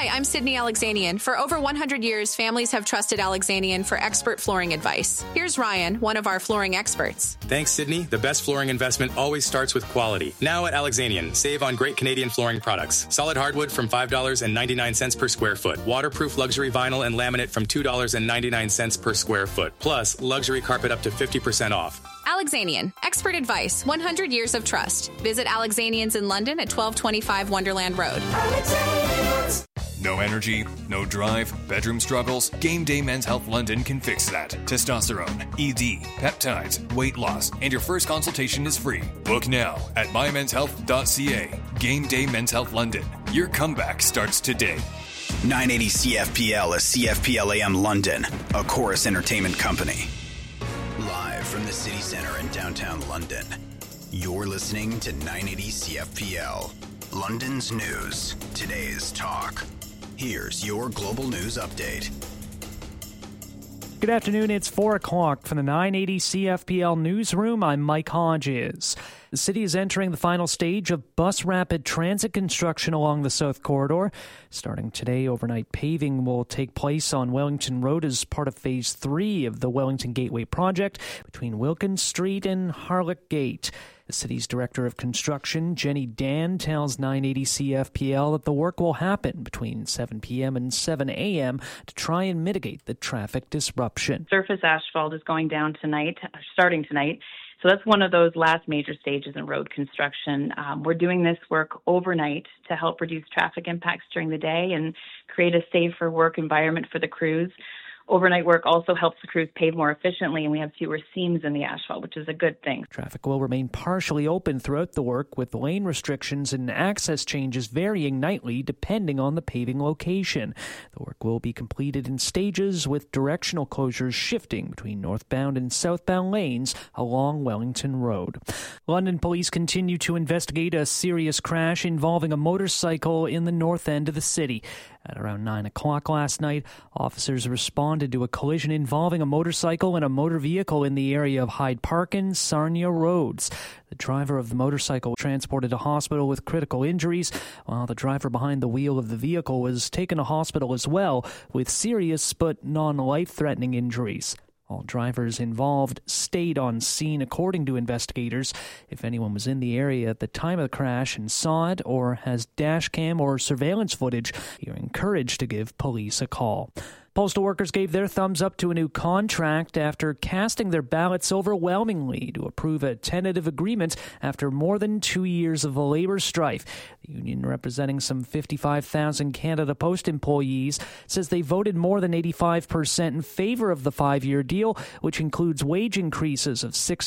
Hi, I'm Sydney Alexanian. For over 100 years, families have trusted Alexanian for expert flooring advice. Here's Ryan, one of our flooring experts. Thanks, Sydney. The best flooring investment always starts with quality. Now at Alexanian, save on great Canadian flooring products. Solid hardwood from $5.99 per square foot. Waterproof luxury vinyl and laminate from $2.99 per square foot. Plus, luxury carpet up to 50% off. Alexanian, expert advice, 100 years of trust. Visit Alexanians in London at 1225 Wonderland Road. No energy, no drive, bedroom struggles? Game Day Men's Health London can fix that. Testosterone, ED, peptides, weight loss, and your first consultation is free. Book now at mymenshealth.ca. Game Day Men's Health London. Your comeback starts today. 980 CFPL is CFPL AM London, a Chorus Entertainment company. Live from the city centre in downtown London, you're listening to 980 CFPL. London's news, today's talk. Here's your global news update. Good afternoon, it's 4 o'clock from the 980 CFPL newsroom. I'm Mike Hodges. The city is entering the final stage of bus rapid transit construction along the South Corridor. Starting today, overnight paving will take place on Wellington Road as part of Phase 3 of the Wellington Gateway project between Wilkins Street and Harlech Gate. The city's director of construction, Jenny Dan, tells 980 CFPL that the work will happen between 7 p.m. and 7 a.m. to try and mitigate the traffic disruption. Surface asphalt is going down tonight, starting tonight. So that's one of those last major stages in road construction. We're doing this work overnight to help reduce traffic impacts during the day and create a safer work environment for the crews. Overnight work also helps the crews pave more efficiently, and we have fewer seams in the asphalt, which is a good thing. Traffic will remain partially open throughout the work, with lane restrictions and access changes varying nightly depending on the paving location. The work will be completed in stages, with directional closures shifting between northbound and southbound lanes along Wellington Road. London police continue to investigate a serious crash involving a motorcycle in the north end of the city. At around 9 o'clock last night, officers responded to a collision involving a motorcycle and a motor vehicle in the area of Hyde Park and Sarnia Roads. The driver of the motorcycle was transported to hospital with critical injuries, while the driver behind the wheel of the vehicle was taken to hospital as well with serious but non-life-threatening injuries. All drivers involved stayed on scene, according to investigators. If anyone was in the area at the time of the crash and saw it or has dash cam or surveillance footage, you're encouraged to give police a call. Postal workers gave their thumbs up to a new contract after casting their ballots overwhelmingly to approve a tentative agreement after more than 2 years of labor strife. The union, representing some 55,000 Canada Post employees, says they voted more than 85% in favor of the 5-year deal, which includes wage increases of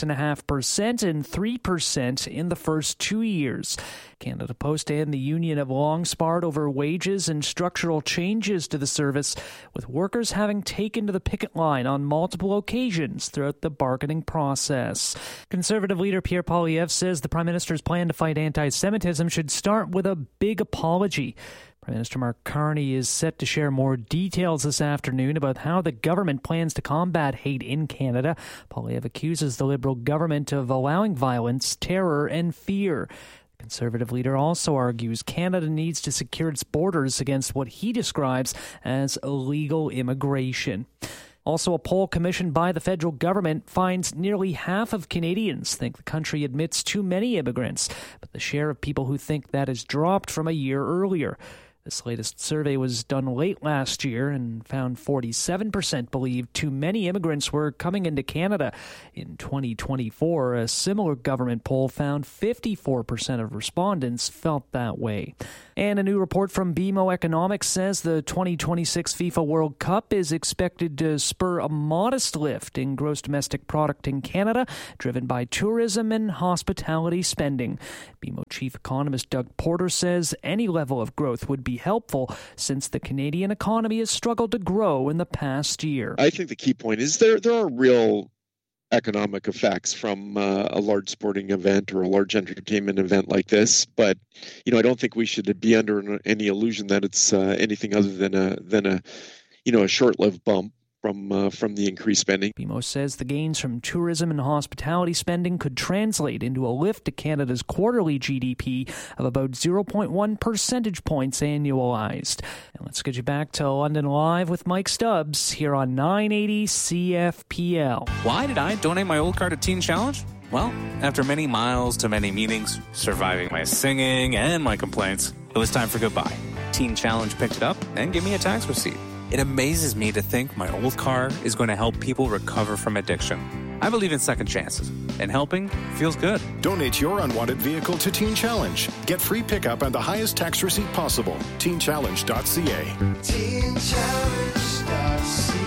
6.5% and 3% in the first 2 years. Canada Post and the union have long sparred over wages and structural changes to the service, with workers having taken to the picket line on multiple occasions throughout the bargaining process. Conservative leader Pierre Poilievre says the Prime Minister's plan to fight anti-Semitism should start with a big apology. Prime Minister Mark Carney is set to share more details this afternoon about how the government plans to combat hate in Canada. Poilievre accuses the Liberal government of allowing violence, terror, and fear. The Conservative leader also argues Canada needs to secure its borders against what he describes as illegal immigration. Also, a poll commissioned by the federal government finds nearly half of Canadians think the country admits too many immigrants, but the share of people who think that has dropped from a year earlier. This latest survey was done late last year and found 47% believed too many immigrants were coming into Canada. In 2024, a similar government poll found 54% of respondents felt that way. And a new report from BMO Economics says the 2026 FIFA World Cup is expected to spur a modest lift in gross domestic product in Canada, driven by tourism and hospitality spending. BMO chief economist Doug Porter says any level of growth would be helpful since the Canadian economy has struggled to grow in the past year. I think the key point is there are real economic effects from a large sporting event or a large entertainment event like this, but I don't think we should be under any illusion that it's anything other than a short-lived bump. from the increased spending. BMO says the gains from tourism and hospitality spending could translate into a lift to Canada's quarterly GDP of about 0.1 percentage points annualized. And let's get you back to London Live with Mike Stubbs here on 980 CFPL. Why did I donate my old car to Teen Challenge? Well, after many miles to many meetings, surviving my singing and my complaints, it was time for goodbye. Teen Challenge picked it up and gave me a tax receipt. It amazes me to think my old car is going to help people recover from addiction. I believe in second chances, and helping feels good. Donate your unwanted vehicle to Teen Challenge. Get free pickup and the highest tax receipt possible. TeenChallenge.ca. TeenChallenge.ca.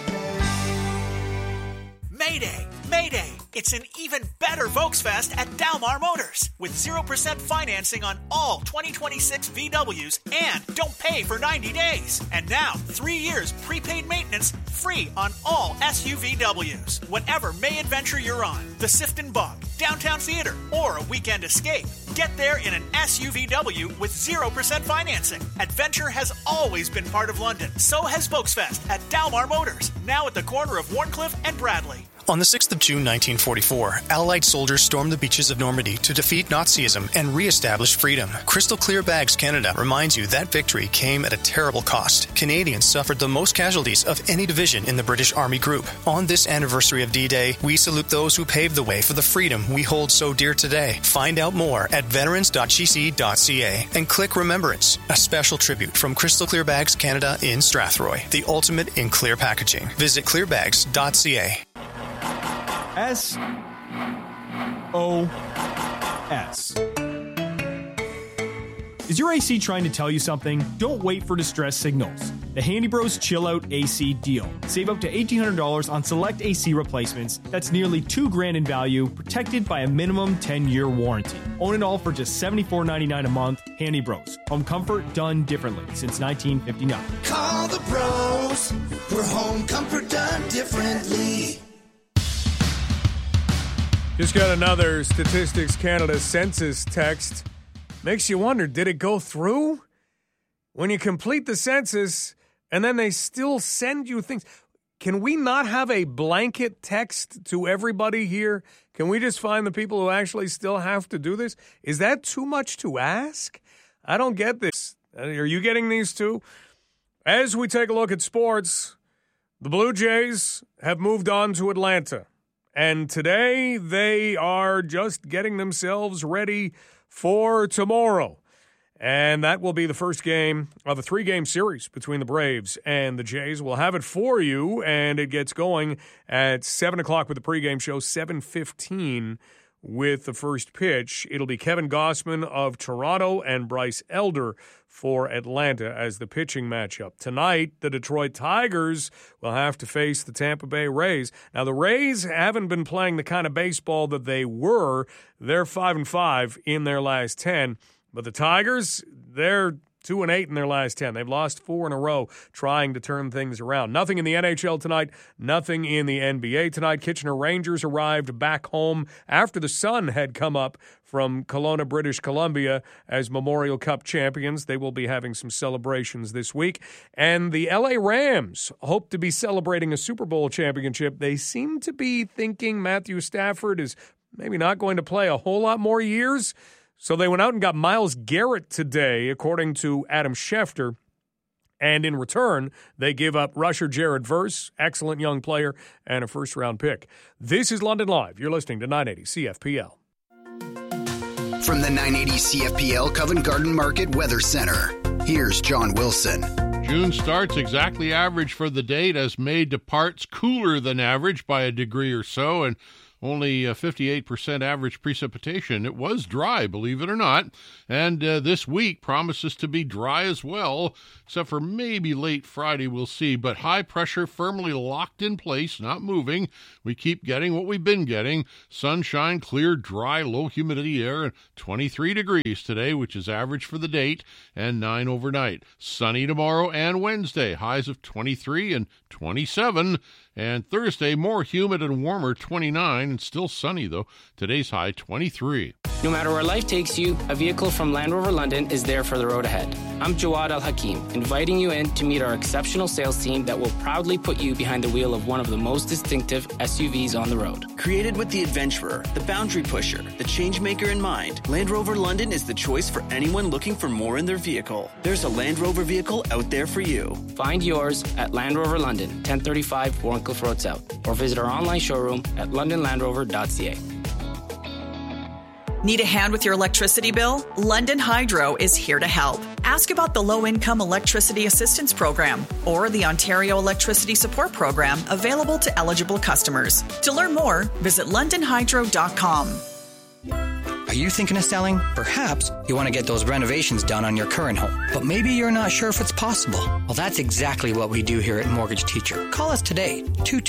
Mayday! Mayday! It's an even better Volksfest at Dalmar Motors with 0% financing on all 2026 VWs and don't pay for 90 days. And now, 3 years prepaid maintenance free on all SUVWs. Whatever May adventure you're on, the Sifton Bog, Downtown Theater, or a weekend escape, get there in an SUVW with 0% financing. Adventure has always been part of London. So has Volksfest at Dalmar Motors, now at the corner of Warncliffe and Bradley. On the 6th of June 1944, Allied soldiers stormed the beaches of Normandy to defeat Nazism and re-establish freedom. Crystal Clear Bags Canada reminds you that victory came at a terrible cost. Canadians suffered the most casualties of any division in the British Army Group. On this anniversary of D-Day, we salute those who paved the way for the freedom we hold so dear today. Find out more at veterans.gc.ca and click Remembrance, a special tribute from Crystal Clear Bags Canada in Strathroy, the ultimate in clear packaging. Visit clearbags.ca. SOS. Is your AC trying to tell you something? Don't wait for distress signals. The Handy Bros Chill Out AC deal. Save up to $1,800 on select AC replacements. That's nearly $2,000 in value, protected by a minimum 10-year warranty. Own it all for just $74.99 a month. Handy Bros. Home comfort done differently since 1959. Call the bros for home comfort done differently. Just got another Statistics Canada census text. Makes you wonder, did it go through? When you complete the census and then they still send you things. Can we not have a blanket text to everybody here? Can we just find the people who actually still have to do this? Is that too much to ask? I don't get this. Are you getting these too? As we take a look at sports, the Blue Jays have moved on to Atlanta. And today, they are just getting themselves ready for tomorrow. And that will be the first game of a 3-game series between the Braves and the Jays. We'll have it for you, and it gets going at 7 o'clock with the pregame show, 7:15 with the first pitch. It'll be Kevin Gausman of Toronto and Bryce Elder for Atlanta as the pitching matchup. Tonight, the Detroit Tigers will have to face the Tampa Bay Rays. Now, the Rays haven't been playing the kind of baseball that they were. They're 5-5 in their last 10. But the Tigers, they're 2-8 in their last 10. They've lost 4 in a row trying to turn things around. Nothing in the NHL tonight, nothing in the NBA tonight. Kitchener Rangers arrived back home after the sun had come up from Kelowna, British Columbia as Memorial Cup champions. They will be having some celebrations this week. And the LA Rams hope to be celebrating a Super Bowl championship. They seem to be thinking Matthew Stafford is maybe not going to play a whole lot more years. So they went out and got Myles Garrett today, according to Adam Schefter. And in return, they give up rusher Jared Verse, excellent young player, and a first-round pick. This is London Live. You're listening to 980 CFPL. From the 980 CFPL Covent Garden Market Weather Center, here's John Wilson. June starts exactly average for the date as May departs cooler than average by a degree or so, and only 58% average precipitation. It was dry, believe it or not. And this week promises to be dry as well, except for maybe late Friday, we'll see. But high pressure firmly locked in place, not moving. We keep getting what we've been getting. Sunshine, clear, dry, low humidity air, and 23 degrees today, which is average for the date, and 9 overnight. Sunny tomorrow and Wednesday, highs of 23 and 27. And Thursday, more humid and warmer, 29, and still sunny, though. Today's high, 23. No matter where life takes you, a vehicle from Land Rover London is there for the road ahead. I'm Jawad Al-Hakim, inviting you in to meet our exceptional sales team that will proudly put you behind the wheel of one of the most distinctive SUVs on the road. Created with the adventurer, the boundary pusher, the change maker in mind, Land Rover London is the choice for anyone looking for more in their vehicle. There's a Land Rover vehicle out there for you. Find yours at Land Rover London, 1035 Warncliffe Road South, or visit our online showroom at londonlandrover.ca. Need a hand with your electricity bill? London Hydro is here to help. Ask about the Low-Income Electricity Assistance Program or the Ontario Electricity Support Program available to eligible customers. To learn more, visit londonhydro.com. Are you thinking of selling? Perhaps you want to get those renovations done on your current home, but maybe you're not sure if it's possible. Well, that's exactly what we do here at Mortgage Teacher. Call us today,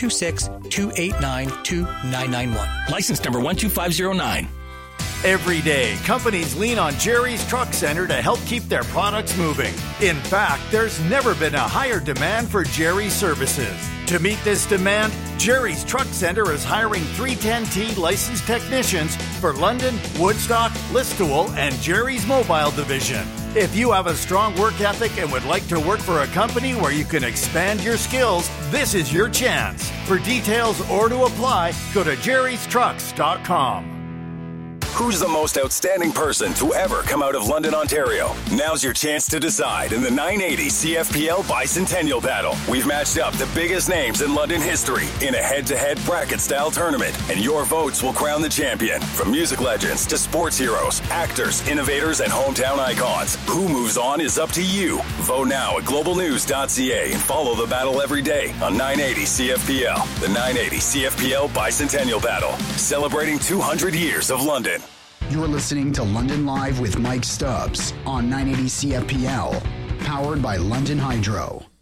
226-289-2991. License number 12509. Every day, companies lean on Jerry's Truck Center to help keep their products moving. In fact, there's never been a higher demand for Jerry's services. To meet this demand, Jerry's Truck Center is hiring 310T licensed technicians for London, Woodstock, Listowel, and Jerry's Mobile Division. If you have a strong work ethic and would like to work for a company where you can expand your skills, this is your chance. For details or to apply, go to jerrystrucks.com. Who's the most outstanding person to ever come out of London, Ontario? Now's your chance to decide in the 980 CFPL Bicentennial Battle. We've matched up the biggest names in London history in a head-to-head bracket-style tournament, and your votes will crown the champion. From music legends to sports heroes, actors, innovators, and hometown icons. Who moves on is up to you. Vote now at globalnews.ca and follow the battle every day on 980 CFPL. The 980 CFPL Bicentennial Battle, celebrating 200 years of London. You're listening to London Live with Mike Stubbs on 980 CFPL, powered by London Hydro.